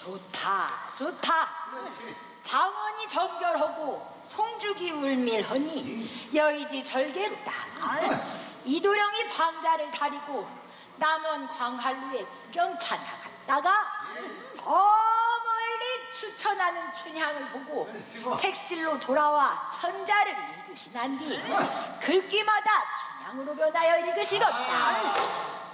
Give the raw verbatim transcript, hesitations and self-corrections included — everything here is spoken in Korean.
좋다 좋다. 장원이 정결하고 송죽이 울밀하니 여의지 절개로다. 이도령이 방자를 다리고 남원 광활루에 구경차 나갔다가 저 멀리 추천하는 춘향을 보고 책실로 돌아와 천자를 읽으시 난 뒤 글귀마다 춘향으로 변하여 읽으시겠다.